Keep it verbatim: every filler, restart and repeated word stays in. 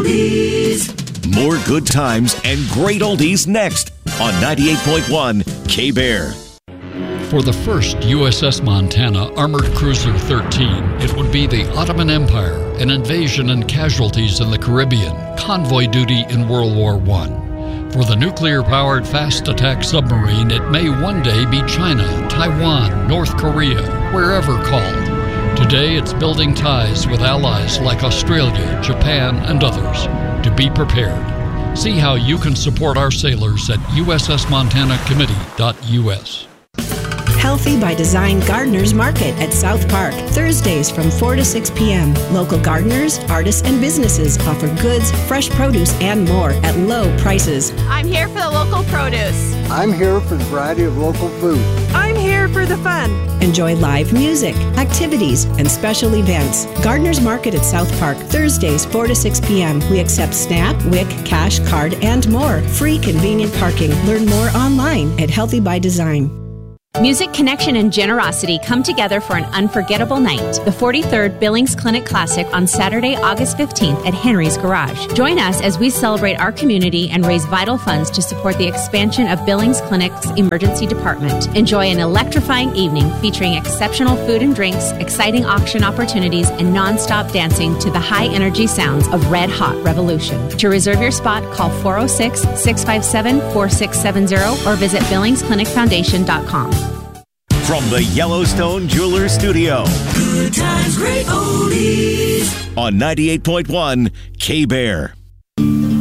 oldies. More good times and great oldies next on ninety-eight point one K-Bear. For the first U S S Montana Armored Cruiser thirteen, it would be the Ottoman Empire, an invasion and casualties in the Caribbean, convoy duty in World War One. For the nuclear-powered fast attack submarine, it may one day be China, Taiwan, North Korea, wherever called. Today, it's building ties with allies like Australia, Japan, and others. To be prepared. See how you can support our sailors at U S S Montana Committee dot U S. Healthy by Design Gardeners Market at South Park, Thursdays from four to six p.m. Local gardeners, artists, and businesses offer goods, fresh produce, and more at low prices. I'm here for the local produce. I'm here for the variety of local food. I'm here for the fun. Enjoy live music, activities, and special events. Gardeners Market at South Park, Thursdays four to six p.m. We accept SNAP, W I C, cash, card, and more. Free convenient parking. Learn more online at Healthy by Design. Music, connection, and generosity come together for an unforgettable night. The forty-third Billings Clinic Classic on Saturday, August fifteenth at Henry's Garage. Join us as we celebrate our community and raise vital funds to support the expansion of Billings Clinic's emergency department. Enjoy an electrifying evening featuring exceptional food and drinks, exciting auction opportunities, and non-stop dancing to the high-energy sounds of Red Hot Revolution. To reserve your spot, call four oh six, six five seven, four six seven zero or visit billings clinic foundation dot com. From the Yellowstone Jewelers Studio. Good times, great oldies. On ninety-eight point one K-Bear.